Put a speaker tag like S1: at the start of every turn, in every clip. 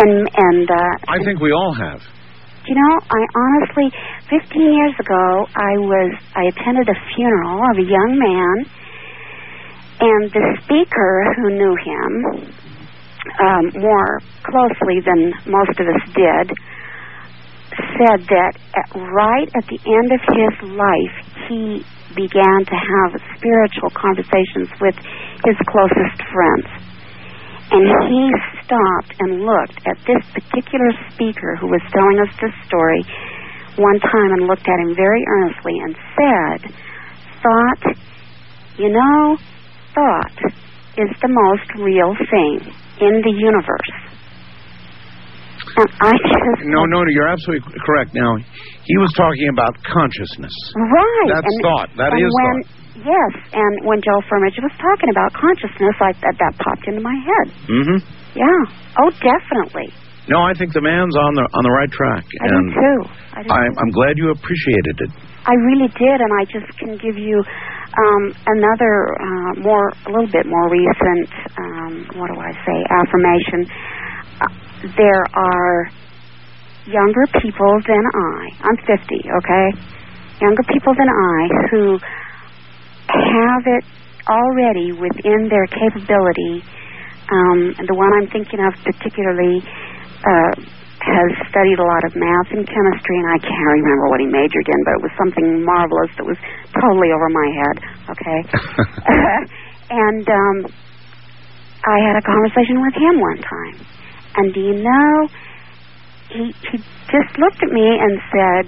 S1: I think we all have.
S2: You know, I honestly, 15 years ago, I attended a funeral of a young man, and the speaker who knew him more closely than most of us did said that right at the end of his life, he began to have spiritual conversations with his closest friends. And he stopped and looked at this particular speaker who was telling us this story one time and looked at him very earnestly and said, thought is the most real thing in the universe. And I just...
S1: No, you're absolutely correct. Now, he was talking about consciousness.
S2: Right.
S1: That's thought. That is thought.
S2: Yes, and when Joe Firmage was talking about consciousness, that popped into my head.
S1: Mm-hmm.
S2: Yeah. Oh, definitely.
S1: No, I think the man's on the right track.
S2: I do too.
S1: I'm glad you appreciated it.
S2: I really did, and I just can give you another a little bit more recent, affirmation. There are younger people than I'm 50, okay? Younger people than I who have it already within their capability. And the one I'm thinking of particularly has studied a lot of math and chemistry, and I can't remember what he majored in, but it was something marvelous that was totally over my head, okay? And I had a conversation with him one time. And do you know, he just looked at me and said,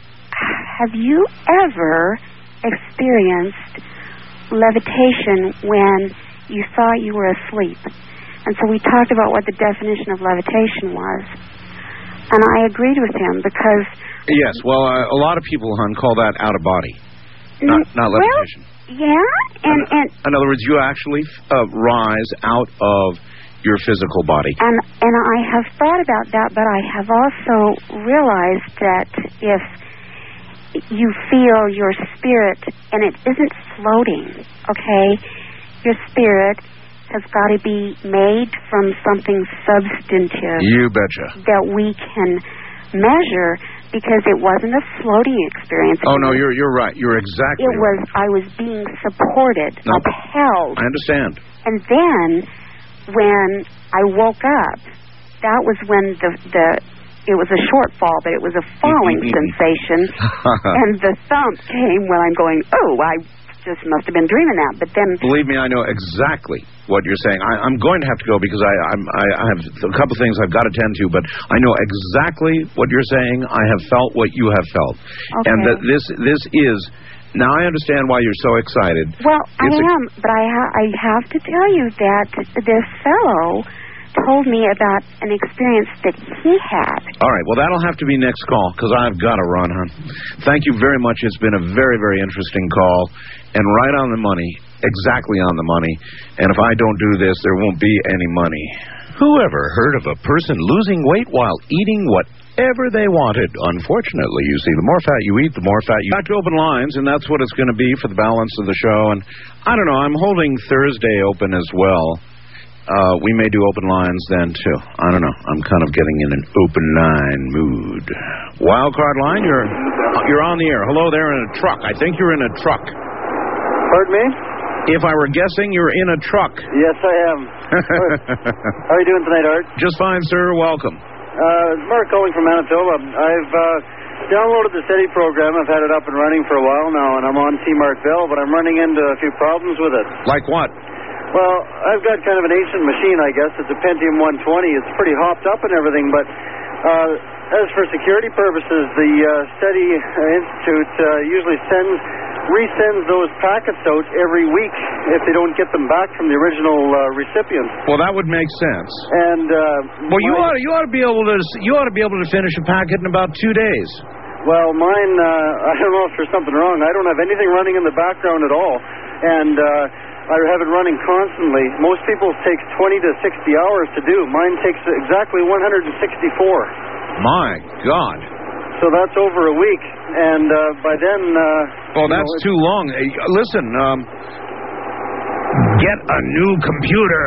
S2: have you ever experienced levitation when you thought you were asleep? And so we talked about what the definition of levitation was. And I agreed with him because...
S1: Yes, well, a lot of people, hon, call that out of body, not levitation.
S2: Well, yeah, and
S1: in other words, you actually rise out of your physical body.
S2: And I have thought about that, but I have also realized that if you feel your spirit, and it isn't floating, okay? Your spirit has got to be made from something substantive.
S1: You betcha.
S2: That we can measure, because it wasn't a floating experience.
S1: Oh, no, you're right. You're exactly right.
S2: I was being supported, upheld.
S1: I understand.
S2: And then, when I woke up, that was when it was a short fall, but it was a falling sensation. And the thump came when I'm going, I just must have been dreaming that. But then...
S1: Believe me, I know exactly what you're saying. I'm going to have to go because I have a couple of things I've got to tend to, but I know exactly what you're saying. I have felt what you have felt. Okay. And that this is... Now I understand why you're so excited.
S2: Well, I am, but I have to tell you that this fellow told me about an experience that he had. All
S1: right, well, that'll have to be next call, because I've got to run, hon. Thank you very much. It's been a very, very interesting call, and right on the money, exactly on the money. And if I don't do this, there won't be any money.
S3: Whoever heard of a person losing weight while eating whatever they wanted? Unfortunately, you see, the more fat you eat, the more fat you...
S1: Back to open lines, and that's what it's going to be for the balance of the show. And I don't know, I'm holding Thursday open as well. We may do open lines then, too. I don't know. I'm kind of getting in an open line mood. Wildcard line, you're on the air. Hello there in a truck. I think you're in a truck.
S4: Pardon me?
S1: If I were guessing, you're in a truck.
S4: Yes, I am. How are you doing tonight, Art?
S1: Just fine, sir. Welcome.
S4: Mark calling from Manitoba. I've downloaded the SETI program. I've had it up and running for a while now, and I'm on T. Mark Bell, but I'm running into a few problems with it.
S1: Like what?
S4: Well, I've got kind of an ancient machine, I guess. It's a Pentium 120. It's pretty hopped up and everything, but as for security purposes, the SETI Institute usually resends those packets out every week if they don't get them back from the original recipient.
S1: Well, that would make sense.
S4: And
S1: well, you ought to be able to finish a packet in about 2 days.
S4: Well, mine, I don't know if there's something wrong. I don't have anything running in the background at all, and I have it running constantly. Most people's takes 20 to 60 hours to do. Mine takes exactly 164.
S3: My God.
S4: So that's over a week, and by then...
S1: well, that's too long. Listen,
S3: get a new computer.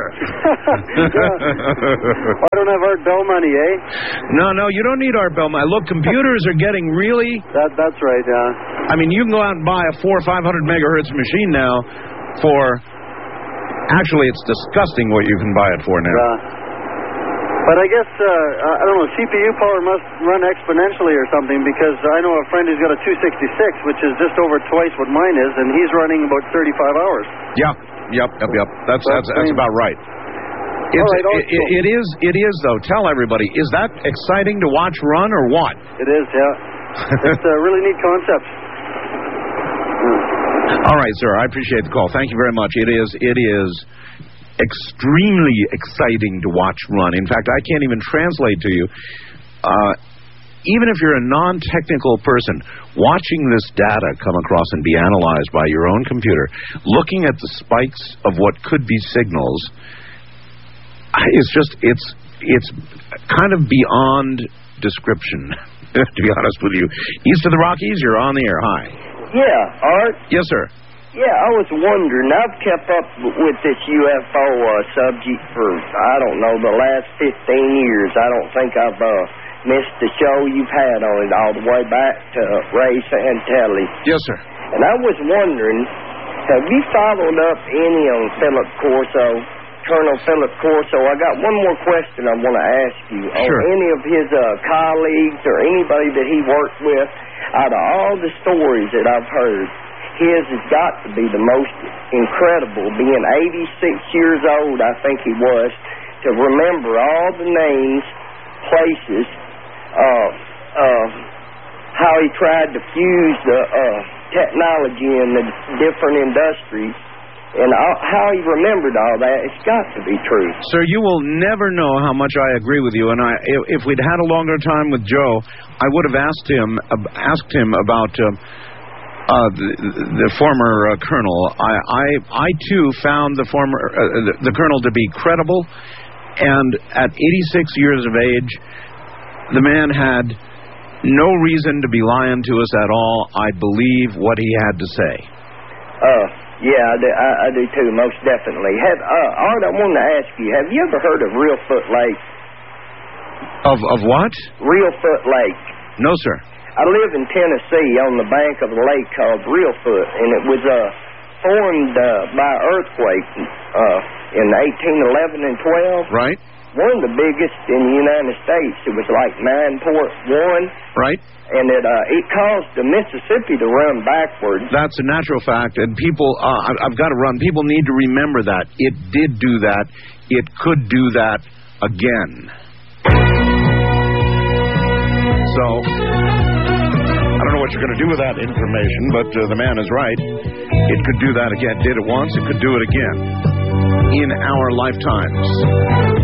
S4: I don't have Art Bell money, eh?
S1: No, you don't need Art Bell money. Look, computers are getting really...
S4: That's right, yeah.
S1: I mean, you can go out and buy a 400 or 500 megahertz machine now for... Actually, it's disgusting what you can buy it for now.
S4: But I guess, I don't know, CPU power must run exponentially or something, because I know a friend who's got a 266, which is just over twice what mine is, and he's running about 35 hours.
S1: Yep. That's about right. It is, though. Tell everybody, is that exciting to watch run or what?
S4: It is, yeah. It's a really neat concept.
S1: All right, sir. I appreciate the call. Thank you very much. It is extremely exciting to watch run. In fact, I can't even translate to you. Even if you're a non-technical person, watching this data come across and be analyzed by your own computer, looking at the spikes of what could be signals, it's kind of beyond description, to be honest with you. East of the Rockies, you're on the air. Hi.
S5: Yeah, Art?
S1: Yes, sir.
S5: Yeah, I was wondering, I've kept up with this UFO subject for, I don't know, the last 15 years. I don't think I've missed the show you've had on it all the way back to Ray Santelli.
S1: Yes, sir.
S5: And I was wondering, have you followed up any on Philip Corso, Colonel Philip Corso? I got one more question I want to ask you.
S1: Sure.
S5: On any of his colleagues or anybody that he worked with, out of all the stories that I've heard, his has got to be the most incredible, being 86 years old, I think he was, to remember all the names, places, how he tried to fuse the technology in the different industries, and how he remembered all that. It's got to be true.
S1: Sir, you will never know how much I agree with you, and if we'd had a longer time with Joe, I would have asked him about the former colonel. I too found the colonel to be credible, and at 86 years of age, the man had no reason to be lying to us at all. I believe what he had to say.
S5: Yeah, I do too, most definitely. Art, I wanted to ask you, have you ever heard of Reelfoot Lake?
S1: Of what?
S5: Reelfoot Lake.
S1: No, sir.
S5: I live in Tennessee on the bank of a lake called Reelfoot, and it was formed by earthquake in 1811 and 12.
S1: Right.
S5: One of the biggest in the United States. It was like 9.1.
S1: Right.
S5: And it caused the Mississippi to run backwards.
S1: That's a natural fact, and people, I've got to run. People need to remember that. It did do that. It could do that again. So, I don't know what you're going to do with that information, but the man is right. It could do that again. Did it once, it could do it again in our lifetimes.